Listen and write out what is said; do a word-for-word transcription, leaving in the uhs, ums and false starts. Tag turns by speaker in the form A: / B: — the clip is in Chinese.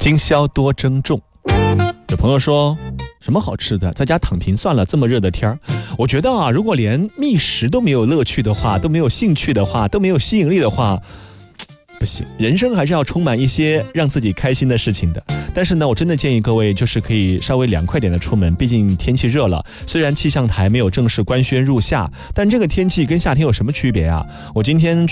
A: 今宵多珍重。有朋友说什么好吃的，在家躺平算了，这么热的天儿。我觉得啊，如果连觅食都没有乐趣的话，都没有兴趣的话，都没有吸引力的话，不行，人生还是要充满一些让自己开心的事情的。但是呢，我真的建议各位就是可以稍微凉快点的出门，毕竟天气热了。虽然气象台没有正式官宣入夏，但这个天气跟夏天有什么区别啊？我今天